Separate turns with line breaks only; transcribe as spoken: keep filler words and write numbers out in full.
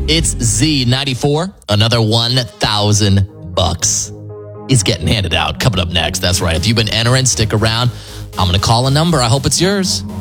It's Z ninety-four. Another one thousand bucks is getting handed out. Coming up next. That's right. If you've been entering, stick around. I'm going to call a number. I hope it's yours.